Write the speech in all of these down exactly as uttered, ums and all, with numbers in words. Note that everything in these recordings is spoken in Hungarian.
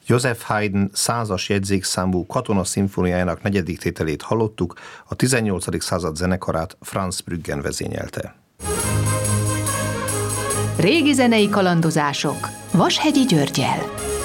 Joseph Haydn százas jegyzékszámú Katona szimfóniájának negyedik tételét hallottuk, a tizennyolcadik század zenekarát Franz Brüggen vezényelte. Régi zenei kalandozások Vashegyi Györggyel.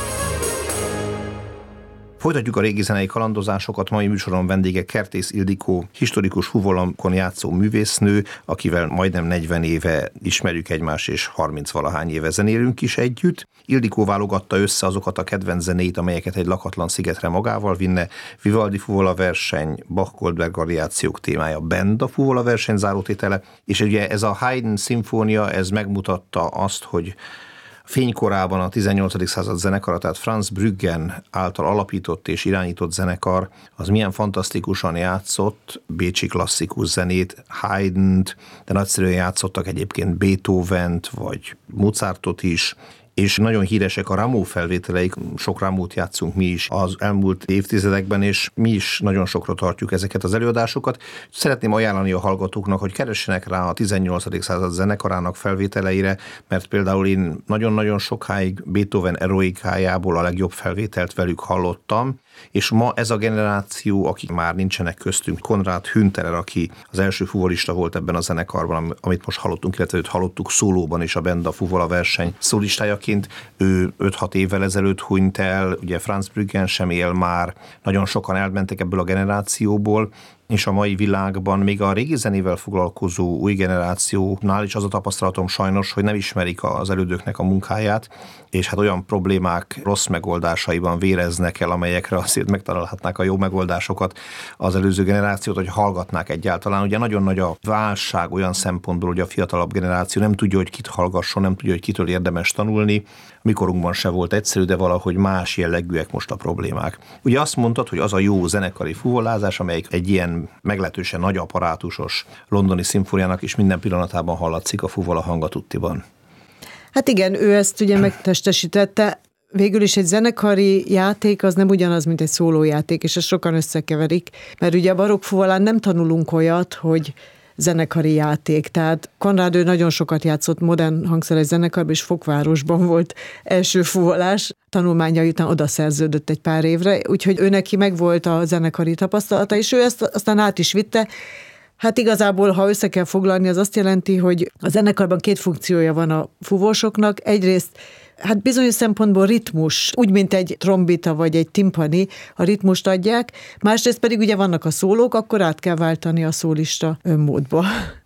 Folytatjuk a régi zenei kalandozásokat. Mai műsoron vendége Kertész Ildikó, historikus fuvolokon játszó művésznő, akivel majdnem negyven éve ismerjük egymást, és harminc-valahány éve zenélünk is együtt. Ildikó válogatta össze azokat a kedvenc zenét, amelyeket egy lakatlan szigetre magával vinne. Vivaldi fuvola verseny, Bach-Goldberg variációk témája, Benda fuvola verseny zárótétele, és ugye ez a Haydn szimfónia, ez megmutatta azt, hogy fénykorában a tizennyolcadik század zenekara, tehát Franz Brüggen által alapított és irányított zenekar, az milyen fantasztikusan játszott bécsi klasszikus zenét, Haydnt, de nagyszerűen játszottak egyébként Beethovent, vagy Mozartot is, és nagyon híresek a Rameau felvételeik, sok Rameaut játszunk mi is az elmúlt évtizedekben, és mi is nagyon sokra tartjuk ezeket az előadásokat. Szeretném ajánlani a hallgatóknak, hogy keressenek rá a tizennyolcadik század zenekarának felvételeire, mert például én nagyon-nagyon sokáig Beethoven eroikájából a legjobb felvételt velük hallottam, és ma ez a generáció, akik már nincsenek köztünk, Konrad Hünterer, aki az első fuvolista volt ebben a zenekarban, amit most hallottunk, illetve őt hallottuk szólóban is a Benda fuvola verseny szólistájaként, ő öt-hat évvel ezelőtt hunyt el, ugye Franz Brüggen sem él már, nagyon sokan elmentek ebből a generációból, és a mai világban még a régi zenével foglalkozó új generációnál is az a tapasztalatom sajnos, hogy nem ismerik az elődöknek a munkáját, és hát olyan problémák rossz megoldásaiban véreznek el, amelyekre azért megtalálhatnák a jó megoldásokat az előző generációt, hogy hallgatnák egyáltalán. Ugye nagyon nagy a válság olyan szempontból, hogy a fiatalabb generáció nem tudja, hogy kit hallgasson, nem tudja, hogy kitől érdemes tanulni. Mikorunkban se volt egyszerű, de valahogy más jellegűek most a problémák. Ugye azt mondtad, hogy az a jó zenekari fuvolázás, amelyik egy ilyen meglehetősen nagy apparátusos londoni szimfóniának is minden pillanatában hallatszik a fuvola hanga tuttiban. Hát igen, ő ezt ugye megtestesítette. Végül is egy zenekari játék az nem ugyanaz, mint egy szólójáték, és ezt sokan összekeverik, mert ugye a barokk fuvolán nem tanulunk olyat, hogy zenekari játék. Tehát Konrád ő nagyon sokat játszott modern hangszeres zenekarban, és Fokvárosban volt első fuvolás. Tanulmányai után oda szerződött egy pár évre, úgyhogy ő neki megvolt a zenekari tapasztalata, és ő ezt aztán át is vitte. Hát igazából, ha össze kell foglalni, az azt jelenti, hogy a zenekarban két funkciója van a fúvósoknak. Egyrészt hát bizonyos szempontból ritmus, úgy, mint egy trombita vagy egy timpani, a ritmust adják, másrészt pedig ugye vannak a szólók, akkor át kell váltani a szólista módba.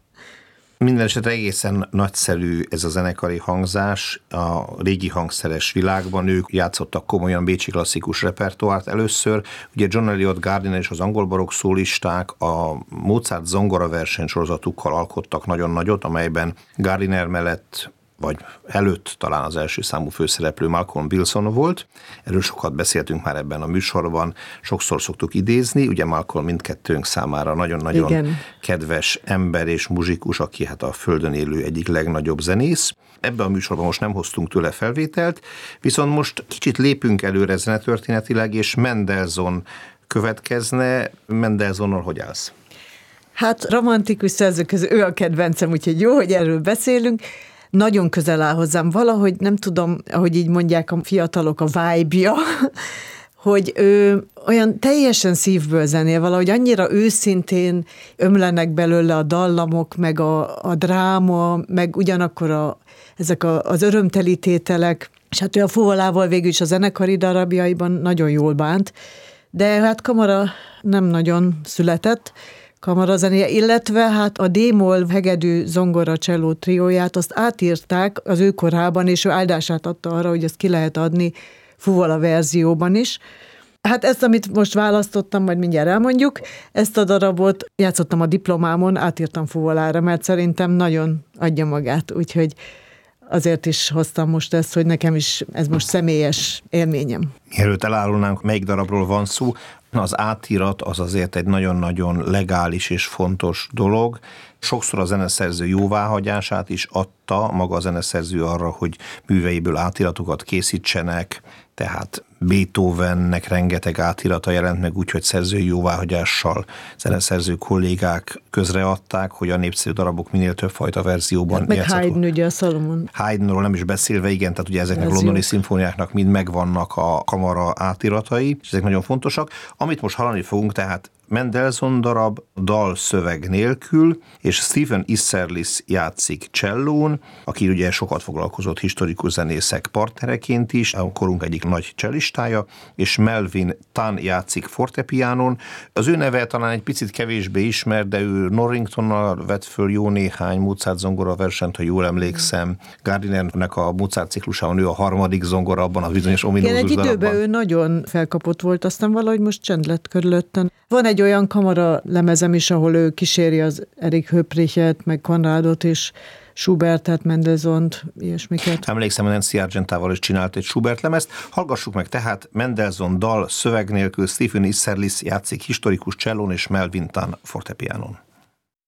Minden esetre egészen nagyszerű ez a zenekari hangzás. A régi hangszeres világban ők játszottak komolyan bécsi klasszikus repertoárt először. Ugye John Eliot Gardiner és az angol barokk szólisták a Mozart zongora versenysorozatukkal alkottak nagyon nagyot, amelyben Gardiner mellett vagy előtt talán az első számú főszereplő Malcolm Wilson volt. Erről sokat beszéltünk már ebben a műsorban, sokszor szoktuk idézni, ugye Malcolm mindkettőnk számára nagyon-nagyon Igen. kedves ember és muzsikus, aki hát a földön élő egyik legnagyobb zenész. Ebben a műsorban most nem hoztunk tőle felvételt, viszont most kicsit lépünk előre zenetörténetileg, és Mendelssohn következne. Mendelssohnnal hogy állsz? Hát romantikus szerzők közül ő a kedvencem, úgyhogy jó, hogy erről beszélünk. Nagyon közel áll hozzám. Valahogy nem tudom, ahogy így mondják a fiatalok, a vibe-ja, hogy ő olyan teljesen szívből zenél, valahogy annyira őszintén ömlenek belőle a dallamok, meg a, a dráma, meg ugyanakkor a, ezek a, az örömteli tételek, és hát ő a fuvolával végül is a zenekari darabjaiban nagyon jól bánt, de hát kamara nem nagyon született, kamarazenéje, illetve hát a D-moll hegedű zongora cselló trióját azt átírták az ő korában, és ő áldását adta arra, hogy ezt ki lehet adni fuvola verzióban is. Hát ezt, amit most választottam, majd mindjárt elmondjuk, ezt a darabot játszottam a diplomámon, átírtam fuvolára, mert szerintem nagyon adja magát, úgyhogy azért is hoztam most ezt, hogy nekem is ez most személyes élményem. Mielőtt elárulnánk, melyik darabról van szó, az átírat az azért egy nagyon-nagyon legális és fontos dolog, Sokszor a zeneszerző jóváhagyását is adta maga a zeneszerző arra, hogy műveiből átiratokat készítsenek, tehát Beethovennek rengeteg átirata jelent meg úgy, hogy szerzői jóváhagyással zeneszerző kollégák közreadták, hogy a népszerű darabok minél többfajta verzióban hát meg játszható. Haydn, ugye a Salomon. Haydnról nem is beszélve, igen, tehát ugye ezeknek a londoni szimfóniáknak mind megvannak a kamara átiratai, és ezek nagyon fontosak. Amit most hallani fogunk, tehát Mendelssohn darab dal szöveg nélkül, és Stephen Isserlis játszik csellón, aki ugye sokat foglalkozott historikus zenészek partnereként is, a korunk egyik nagy csellistája, és Melvin Tan játszik fortepiánon. Az ő neve talán egy picit kevésbé ismert, de ő Norringtonnal vett föl jó néhány Mozart zongora versenyt, ha jól emlékszem. Gardinernek a Mozart ciklusában ő a harmadik zongora abban a bizonyos ominózus darabban. Igen, egy időben ő nagyon felkapott volt, aztán valahogy most csend lett körülötten. Van egy olyan kamara lemezem is, ahol ő kíséri az Erik Höprichet, meg Konrádot és Schubertet, Mendelssohnt, ilyesmiket. Emlékszem, Nancy Argentával is csinált egy Schubert lemezt. Hallgassuk meg tehát Mendelssohn dal szöveg nélkül, Stephen Isserlis játszik historikus csellón és Melvin Tan fortepiánon.